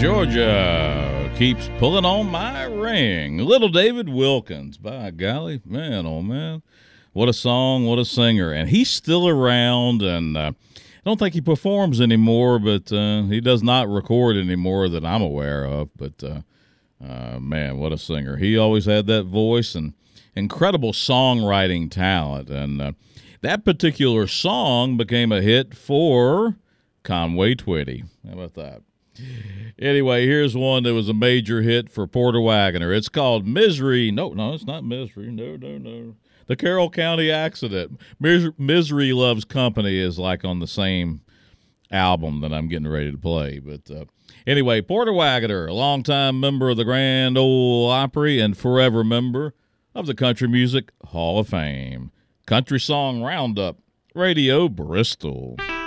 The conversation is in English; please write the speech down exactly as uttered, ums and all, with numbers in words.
Georgia keeps pulling on my ring. Little David Wilkins. By golly, man, oh man. What a song, what a singer. And he's still around, and uh, I don't think he performs anymore, but uh, he does not record anymore that I'm aware of. But, uh, uh, man, what a singer. He always had that voice and incredible songwriting talent. And uh, that particular song became a hit for Conway Twitty. How about that? Anyway, here's one that was a major hit for Porter Wagoner. It's called Misery. No, no, it's not Misery. No, no, no. The Carroll County Accident. Mis- Misery Loves Company is like on the same album that I'm getting ready to play. But uh, anyway, Porter Wagoner, a longtime member of the Grand Ole Opry and forever member of the Country Music Hall of Fame. Country Song Roundup, Radio Bristol.